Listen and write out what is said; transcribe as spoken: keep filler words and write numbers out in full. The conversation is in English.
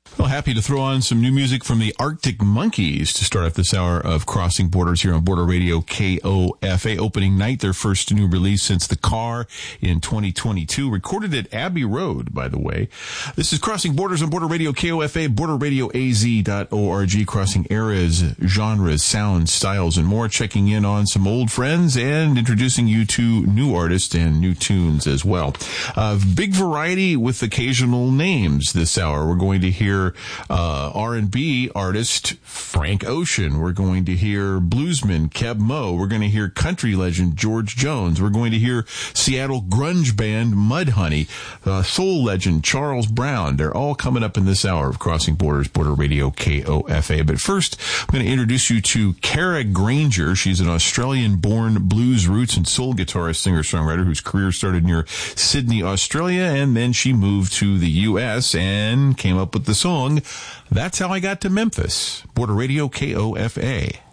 Well, happy to throw on some new music from the Arctic Monkeys to start off this hour of Crossing Borders here on Border Radio K O F A. Opening night, their first new release since The Car in twenty twenty-two. Recorded at Abbey Road, by the way. This is Crossing Borders on Border Radio K O F A, border radio a z dot org, crossing eras, genres, sounds, styles, and more. Checking in on some old friends and introducing you to new artists and new tunes as well. Uh, big variety with occasional names this hour. We're going to hear Uh, R and B artist Frank Ocean. We're going to hear bluesman Keb Mo. We're going to hear country legend George Jones. We're going to hear Seattle grunge band Mudhoney, uh, soul legend Charles Brown. They're all coming up in this hour of Crossing Borders, Border Radio K O F A. But first, I'm going to introduce you to Kara Granger. She's an Australian-born blues roots and soul guitarist, singer-songwriter whose career started near Sydney, Australia, and then she moved to the U S and came up with the song That's How I Got to Memphis. Border Radio K O F A.